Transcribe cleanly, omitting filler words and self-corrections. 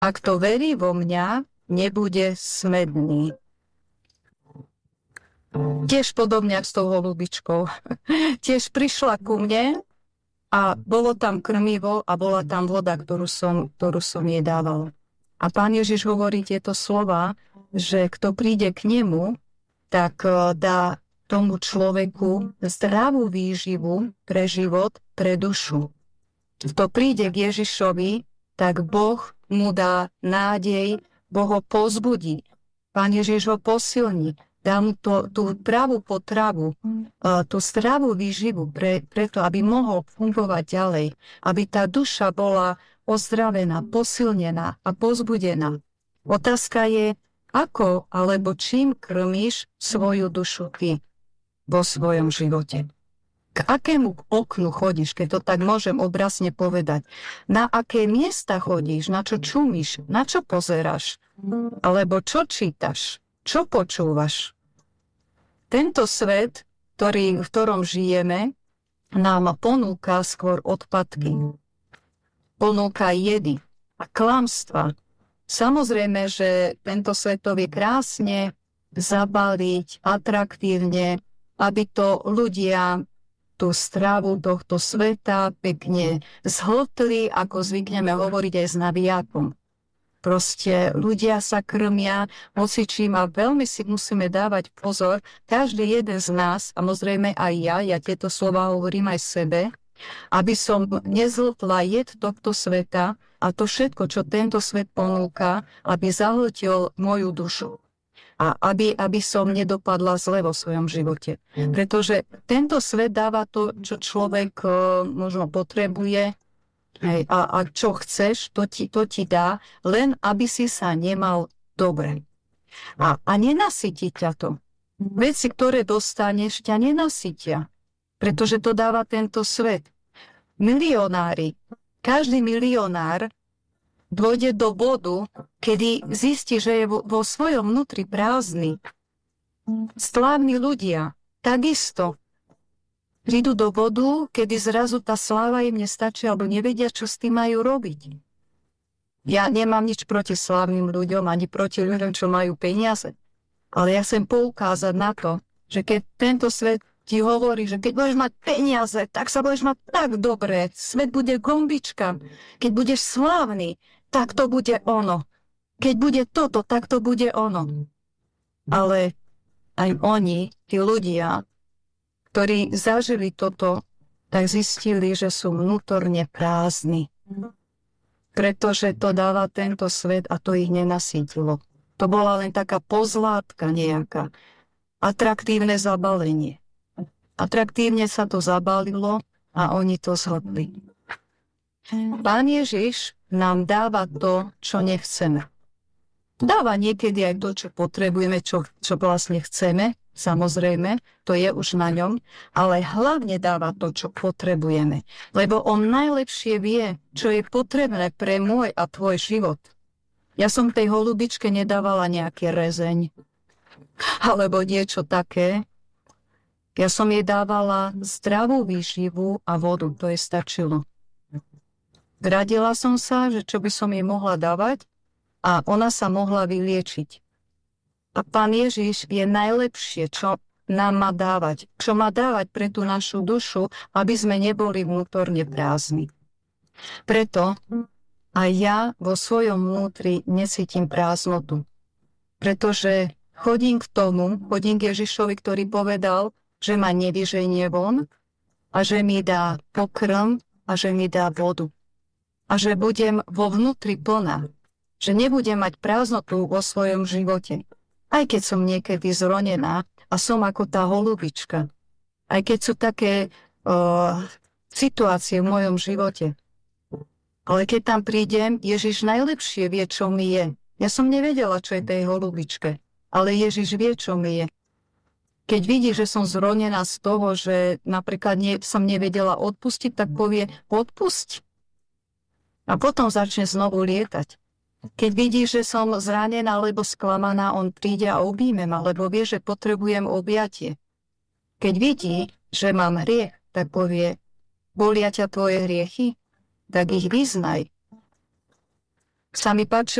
A kto verí vo mňa, nebude smedný. Tiež podobne s tou holubičkou. Tiež prišla ku mne a bolo tam krmivo a bola tam voda, ktorú som jej dával. A Pán Ježiš hovorí tieto slova, že kto príde k nemu, tak dá tomu človeku zdravú výživu pre život, pre dušu. Kto príde k Ježišovi, tak Boh mu dá nádej, Boh ho povzbudí. Pán Ježiš ho posilní, dá mu tú pravú potravu, tú zdravú výživu preto, aby mohol fungovať ďalej, aby tá duša bola ozdravená, posilnená a povzbudená. Otázka je, ako alebo čím krmíš svoju dušu ty vo svojom živote. K akému oknu chodíš, keď to tak môžem obrazne povedať? Na aké miesta chodíš? Na čo čumíš? Na čo pozeráš? Alebo čo čítaš? Čo počúvaš? Tento svet, v ktorom žijeme, nám ponúka skôr odpadky. Ponúka jedy a klamstva. Samozrejme, že tento svet to vie krásne zabaliť, atraktívne, aby to ľudia tú stravu tohto sveta pekne zhltli, ako zvykneme hovoriť aj s navijákom. Proste ľudia sa krmia hocičím a veľmi si musíme dávať pozor, každý jeden z nás, a samozrejme aj ja tieto slova hovorím aj sebe, aby som nezhltla jed tohto sveta a to všetko, čo tento svet ponúka, aby zahltil moju dušu. A aby som nedopadla zle vo svojom živote. Pretože tento svet dáva to, čo človek možno potrebuje, hej, a čo chceš, to ti dá, len aby si sa nemal dobre. A nenasytí ťa to. Veci, ktoré dostaneš, ťa nenasytia. Pretože to dáva tento svet. Milionári, každý milionár dôjde do bodu, kedy zistí, že je vo svojom vnútri prázdny. Slávni ľudia takisto prídu do bodu, kedy zrazu tá sláva im nestačí, alebo nevedia, čo s tým majú robiť. Ja nemám nič proti slávnym ľuďom, ani proti ľuďom, čo majú peniaze. Ale ja chcem poukázať na to, že keď tento svet ti hovorí, že keď budeš mať peniaze, tak sa budeš mať tak dobre. Svet bude gombička. Keď budeš slávny, tak to bude ono. Keď bude toto, tak to bude ono. Ale aj oni, tí ľudia, ktorí zažili toto, tak zistili, že sú vnútorne prázdni. Pretože to dáva tento svet a to ich nenasýtilo. To bola len taká pozlátka nejaká. Atraktívne zabalenie. Atraktívne sa to zabalilo a oni to zhodli. Pán Ježiš nám dáva to, čo nechceme. Dáva niekedy aj to, čo potrebujeme, čo vlastne chceme, samozrejme, to je už na ňom, ale hlavne dáva to, čo potrebujeme. Lebo on najlepšie vie, čo je potrebné pre môj a tvoj život. Ja som tej holubičke nedávala nejaký rezeň, alebo niečo také. Ja som jej dávala zdravú výživu a vodu, to jej stačilo. Radila som sa, že čo by som jej mohla dávať a ona sa mohla vyliečiť. A Pán Ježiš je najlepšie, čo nám má dávať. Čo má dávať pre tú našu dušu, aby sme neboli vnútorne prázdni. Preto aj ja vo svojom vnútri necítim prázdnotu. Pretože chodím k Ježišovi, ktorý povedal, že ma nevyženie von a že mi dá pokrm a že mi dá vodu. A že budem vo vnútri plná. Že nebudem mať prázdnotu vo svojom živote. Aj keď som niekedy zronená a som ako tá holubička. Aj keď sú také situácie v mojom živote. Ale keď tam prídem, Ježiš najlepšie vie, čo mi je. Ja som nevedela, čo je tej holubičke. Ale Ježiš vie, čo mi je. Keď vidí, že som zronená z toho, že napríklad som nevedela odpustiť, tak povie, odpusť. A potom začne znovu lietať. Keď vidí, že som zranená alebo sklamaná, on príde a objíme ma, lebo vie, že potrebujem objatie. Keď vidí, že mám hriech, tak povie, bolia ťa tvoje hriechy? Tak ich vyznaj. sa mi páčilo